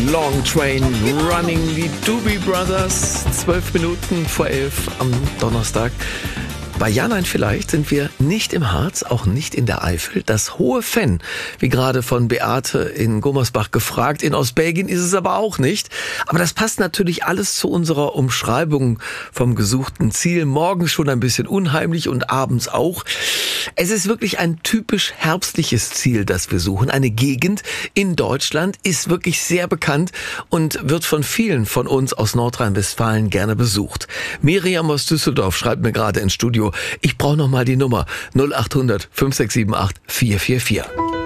Long Train Running, die Doobie Brothers, 12 Minuten vor 11 am Donnerstag. Bei Ja, Nein, Vielleicht sind wir nicht im Harz, auch nicht in der Eifel. Das Hohe Venn, wie gerade von Beate in Gummersbach gefragt. In Ostbelgien ist es aber auch nicht. Aber das passt natürlich alles zu unserer Umschreibung vom gesuchten Ziel. Morgens schon ein bisschen unheimlich und abends auch. Es ist wirklich ein typisch herbstliches Ziel, das wir suchen. Eine Gegend in Deutschland ist wirklich sehr bekannt und wird von vielen von uns aus Nordrhein-Westfalen gerne besucht. Miriam aus Düsseldorf schreibt mir gerade ins Studio, ich brauche noch mal die Nummer 0800 5678 444.